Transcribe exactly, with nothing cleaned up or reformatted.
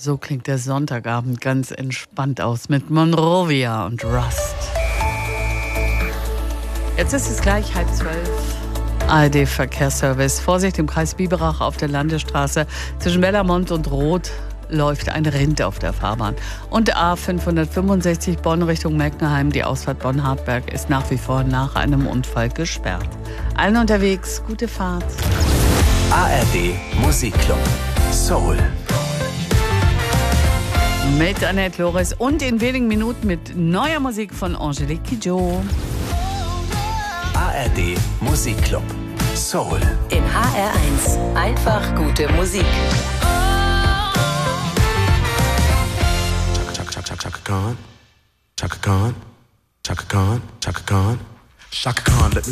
So klingt der Sonntagabend ganz entspannt aus mit Monrovia und Rust. Jetzt ist es gleich halb zwölf. A R D-Verkehrsservice. Vorsicht im Kreis Biberach auf der Landesstraße. Zwischen Bellermont und Roth läuft ein Rind auf der Fahrbahn. Und A fünfhundertfünfundsechzig Bonn Richtung Meckenheim. Die Ausfahrt Bonn-Hartberg ist nach wie vor nach einem Unfall gesperrt. Allen unterwegs, gute Fahrt. A R D Musikclub Soul. Mit Annette Loris und in wenigen Minuten mit neuer Musik von Angelique Kidjo. A R D Musikclub Soul. In H R eins. Einfach gute Musik. Chaka Chaka Chaka Chaka Khan, Chaka Khan, Chaka Khan, Chaka Khan, Chaka Khan. Let me